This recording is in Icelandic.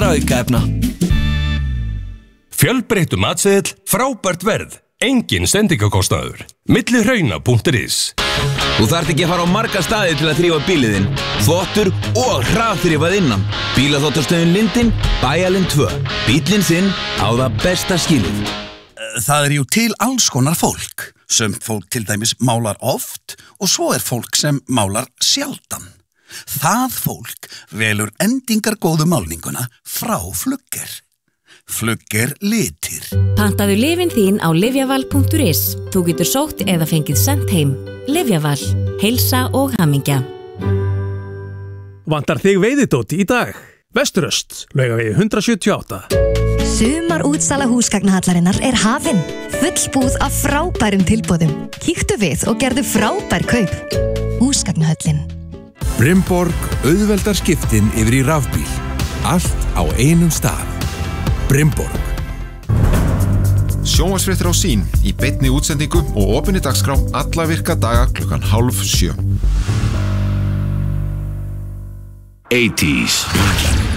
engra aukaefna. Fjölbreyttur matseðill, frábært verð, engin sendingakostnaður. Millihrauna.is. Þú þarft ekki að fara á marga staði til að þrífa bíliðinn. Þvottur og hraðþrifað innan. Bílaþvottastöðin Lindin, Bæjarlind 2. Bíllinn þinn á það besta skilið. Það jú til alls konar fólk. Sumt fólk til dæmis málar oft og svo fólk sem málar sjaldan. Það fólk velur endingargóðu málninguna frá Flugger. Flugger litir. Pantaðu lyfin þín á lyfjaval.is. Þú getur sótt eða fengið sent heim. Lyfjaval. Heilsa og hamingja. Vantar þig veiðidót í dag? Vesturöst, Laugavegi 178. Sumarútsala húsgagnahallarinnar hafin. Fullbúð af frábærum tilboðum. Kíktu við og gerðu frábær kaup. Húsgagnahöllin. Brimborg auðveldar skiptin yfir í rafbíl. Allt á einum stað. Brimborg. Sjónvarpsfréttir á Sýn í beinni útsendingu og opinni dagskrá alla virka daga klukkan 6:30. 80s.